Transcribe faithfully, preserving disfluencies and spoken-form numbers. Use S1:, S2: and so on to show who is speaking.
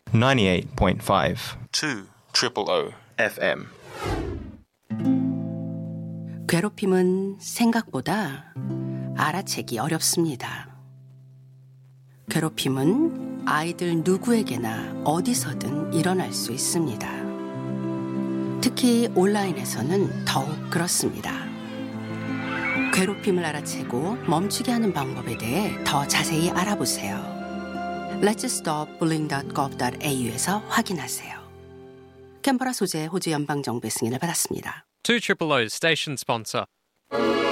S1: ninety-eight point five.
S2: two triple O
S1: 에프엠.
S3: 괴롭힘은 생각보다 알아채기 어렵습니다. 괴롭힘은 아이들 누구에게나 어디서든 일어날 수 있습니다. 특히 온라인에서는 더욱 그렇습니다. 괴롭힘을 알아채고 멈추게 하는 방법에 대해 더 자세히 알아보세요. let's stop bullying dot gov dot 에이유에서 확인하세요. 캔버라 소재 호주 연방정부의 승인을 받았습니다.
S4: two O's station sponsor.